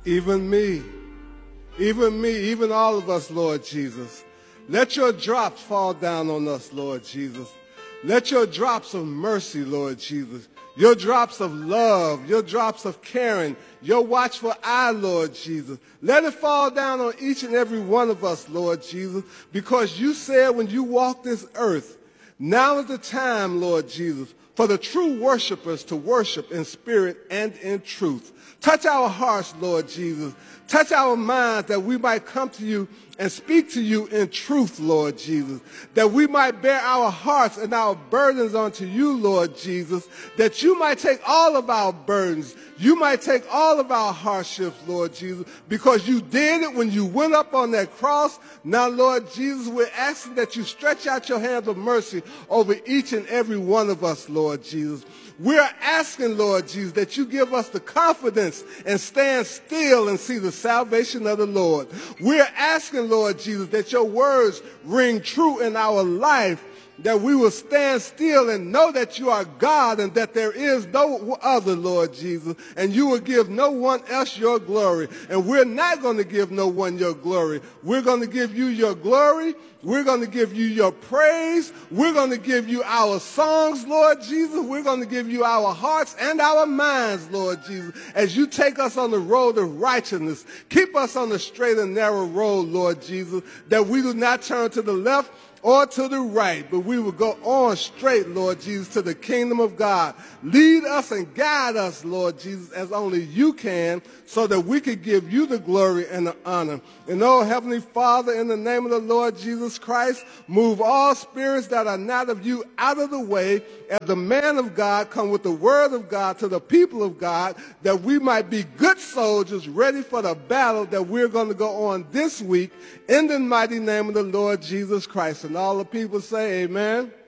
Even me, even all of us, Lord Jesus. Let your drops fall down on us, Lord Jesus. Let your drops of mercy, Lord Jesus, your drops of love, your drops of caring, your watchful eye, Lord Jesus. Let it fall down on each and every one of us, Lord Jesus, because you said when you walk this earth, now is the time, Lord Jesus, for the true worshipers to worship in spirit and in truth. Touch our hearts, Lord Jesus. Touch our minds that we might come to you and speak to you in truth, Lord Jesus. That we might bear our hearts and our burdens unto you, Lord Jesus. That you might take all of our burdens. You might take all of our hardships, Lord Jesus, because you did it when you went up on that cross. Now, Lord Jesus, we're asking that you stretch out your hands of mercy over each and every one of us, Lord Jesus. We're asking, Lord Jesus, that you give us the confidence and stand still and see the salvation of the Lord. We're asking, Lord Jesus, that your words ring true in our life, that we will stand still and know that you are God and that there is no other, Lord Jesus, and you will give no one else your glory. And we're not going to give no one your glory. We're going to give you your glory. We're going to give you your praise. We're going to give you our songs, Lord Jesus. We're going to give you our hearts and our minds, Lord Jesus, as you take us on the road of righteousness. Keep us on the straight and narrow road, Lord Jesus, that we do not turn to the left or to the right, but we will go on straight, Lord Jesus, to the kingdom of God. Lead us and guide us, Lord Jesus, as only you can, so that we could give you the glory and the honor. And oh, Heavenly Father, in the name of the Lord Jesus Christ, move all spirits that are not of you out of the way, as the man of God come with the word of God to the people of God, that we might be good soldiers ready for the battle that we're going to go on this week, in the mighty name of the Lord Jesus Christ. And all the people say amen.